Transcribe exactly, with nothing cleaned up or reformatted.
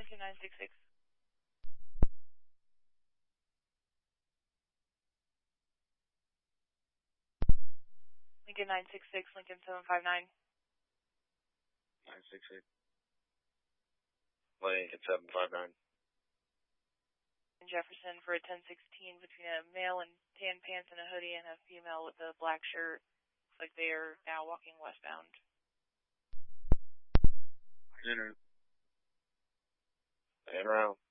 Lincoln nine six six. Lincoln nine six six, Lincoln seven five nine. nine six six. Lincoln seven five nine. In Jefferson for a ten sixteen between a male in tan pants and a hoodie and a female with a black shirt. Looks like they are now walking westbound. In around.